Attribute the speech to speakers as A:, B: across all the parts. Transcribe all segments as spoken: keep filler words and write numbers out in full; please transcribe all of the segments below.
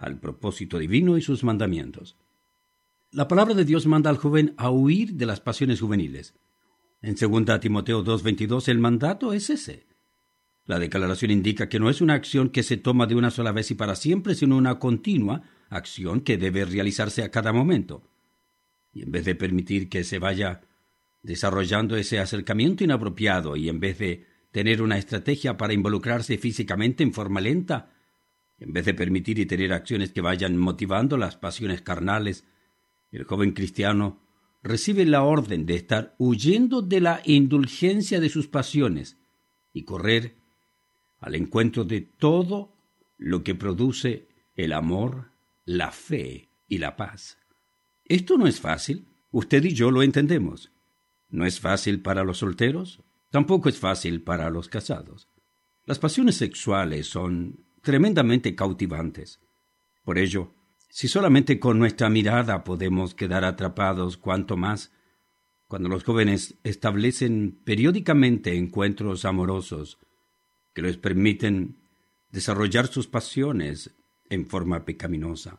A: al propósito divino y sus mandamientos. La palabra de Dios manda al joven a huir de las pasiones juveniles. En segunda Timoteo dos veintidós el mandato es ese. La declaración indica que no es una acción que se toma de una sola vez y para siempre, sino una continua acción que debe realizarse a cada momento. Y en vez de permitir que se vaya desarrollando ese acercamiento inapropiado y en vez de tener una estrategia para involucrarse físicamente en forma lenta, en vez de permitir y tener acciones que vayan motivando las pasiones carnales, el joven cristiano recibe la orden de estar huyendo de la indulgencia de sus pasiones y correr al encuentro de todo lo que produce el amor, la fe y la paz. Esto no es fácil, usted y yo lo entendemos. No es fácil para los solteros, tampoco es fácil para los casados. Las pasiones sexuales son tremendamente cautivantes. Por ello, si solamente con nuestra mirada podemos quedar atrapados, cuanto más cuando los jóvenes establecen periódicamente encuentros amorosos que les permiten desarrollar sus pasiones en forma pecaminosa.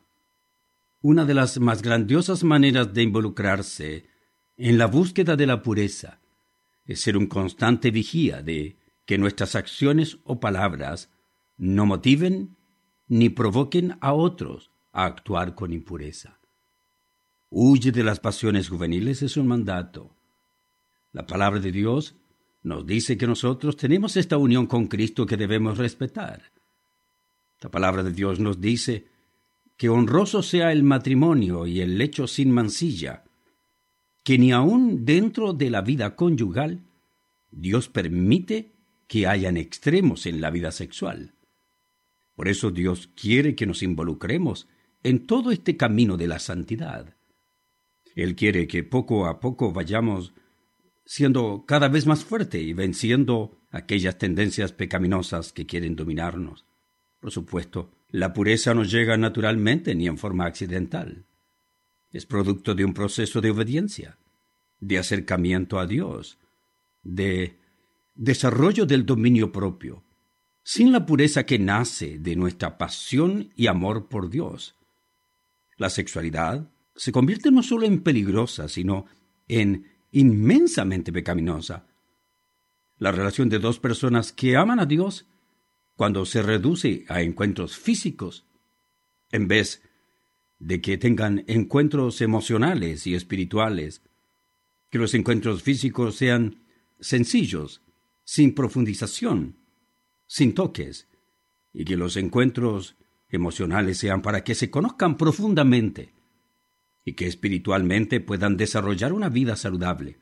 A: Una de las más grandiosas maneras de involucrarse en la búsqueda de la pureza es ser un constante vigía de que nuestras acciones o palabras no motiven ni provoquen a otros a actuar con impureza. Huye de las pasiones juveniles es un mandato. La palabra de Dios nos dice que nosotros tenemos esta unión con Cristo que debemos respetar. La palabra de Dios nos dice que honroso sea el matrimonio y el lecho sin mancilla, que ni aun dentro de la vida conyugal Dios permite que hayan extremos en la vida sexual. Por eso Dios quiere que nos involucremos en todo este camino de la santidad. Él quiere que poco a poco vayamos siendo cada vez más fuerte y venciendo aquellas tendencias pecaminosas que quieren dominarnos. Por supuesto, la pureza no llega naturalmente ni en forma accidental. Es producto de un proceso de obediencia, de acercamiento a Dios, de desarrollo del dominio propio, sin la pureza que nace de nuestra pasión y amor por Dios. La sexualidad se convierte no solo en peligrosa, sino en inmensamente pecaminosa. La relación de dos personas que aman a Dios, cuando se reduce a encuentros físicos, en vez de que tengan encuentros emocionales y espirituales, que los encuentros físicos sean sencillos, sin profundización, sin toques, y que los encuentros emocionales sean para que se conozcan profundamente y que espiritualmente puedan desarrollar una vida saludable.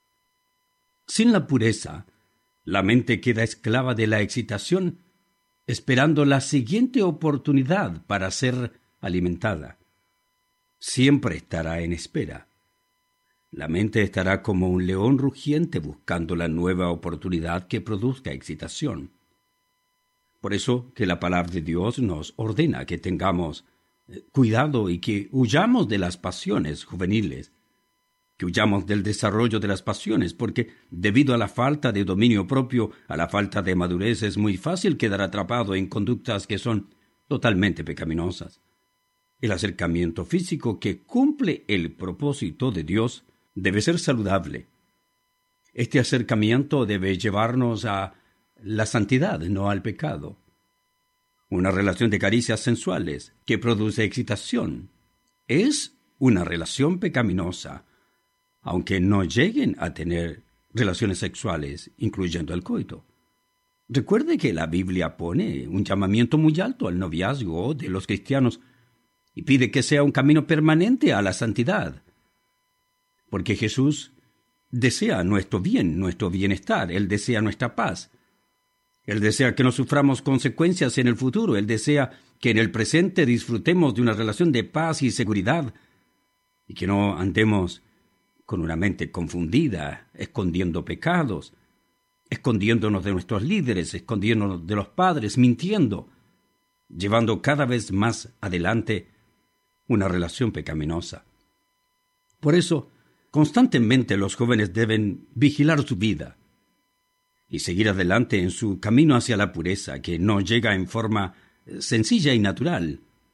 A: Sin la pureza, la mente queda esclava de la excitación, esperando la siguiente oportunidad para ser alimentada. Siempre estará en espera. La mente estará como un león rugiente buscando la nueva oportunidad que produzca excitación. Por eso que la palabra de Dios nos ordena que tengamos cuidado y que huyamos de las pasiones juveniles, que huyamos del desarrollo de las pasiones, porque debido a la falta de dominio propio, a la falta de madurez, es muy fácil quedar atrapado en conductas que son totalmente pecaminosas. El acercamiento físico que cumple el propósito de Dios debe ser saludable. Este acercamiento debe llevarnos a la santidad, no al pecado. Una relación de caricias sensuales que produce excitación es una relación pecaminosa, aunque no lleguen a tener relaciones sexuales, incluyendo el coito. Recuerde que la Biblia pone un llamamiento muy alto al noviazgo de los cristianos y pide que sea un camino permanente a la santidad, porque Jesús desea nuestro bien, nuestro bienestar, Él desea nuestra paz. Él desea que no suframos consecuencias en el futuro. Él desea que en el presente disfrutemos de una relación de paz y seguridad y que no andemos con una mente confundida, escondiendo pecados, escondiéndonos de nuestros líderes, escondiéndonos de los padres, mintiendo, llevando cada vez más adelante una relación pecaminosa. Por eso, constantemente los jóvenes deben vigilar su vida y seguir adelante en su camino hacia la pureza, que no llega en forma sencilla y natural,